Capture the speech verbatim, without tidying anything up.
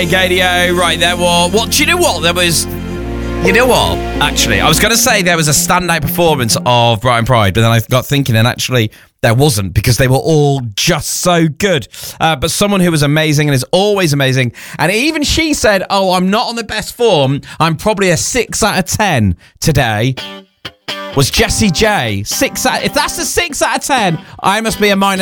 Gadio, right, there was... What, do you know what? There was... You know what? Actually, I was going to say there was a standout performance of Brighton Pride, but then I got thinking, and actually there wasn't, because they were all just so good. Uh, but someone who was amazing and is always amazing, and even she said, oh, I'm not on the best form, I'm probably a six out of ten today, was Jessie J. Six out, if that's a six out of ten, I must be a minus